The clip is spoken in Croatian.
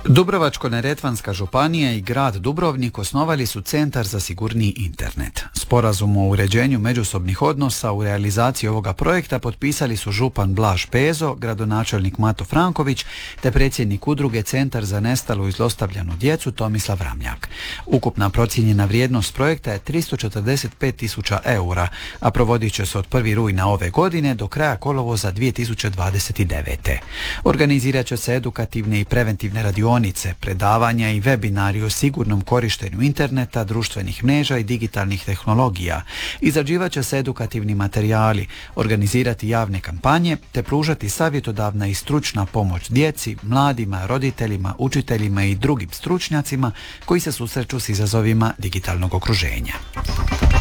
Dubrovačko-neretvanska županija i grad Dubrovnik osnovali su Centar za sigurniji internet. Sporazum o uređenju međusobnih odnosa u realizaciji ovoga projekta potpisali su župan Blaž Pezo, gradonačelnik Mato Franković te predsjednik udruge Centar za nestalu i zlostavljanu djecu Tomislav Ramljak. Ukupna procijenjena vrijednost projekta je 345.000 eura, a provodit će se od 1. rujna ove godine do kraja kolovoza 2029. Organizirat će se edukativne i preventivne radionice, predavanja i webinari o sigurnom korištenju interneta, društvenih mreža i digitalnih tehnologija. Izrađivat će se edukativni materijali, organizirati javne kampanje te pružati savjetodavna i stručna pomoć djeci, mladima, roditeljima, učiteljima i drugim stručnjacima koji se susreću s izazovima digitalnog okruženja.